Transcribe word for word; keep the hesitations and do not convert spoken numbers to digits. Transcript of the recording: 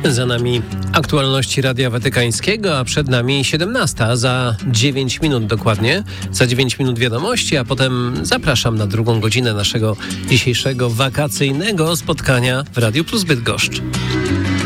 Za nami aktualności Radia Watykańskiego, a przed nami siedemnasta, za dziewięć minut dokładnie. Za dziewięć minut wiadomości, a potem zapraszam na drugą godzinę naszego dzisiejszego wakacyjnego spotkania w Radiu Plus Bydgoszcz.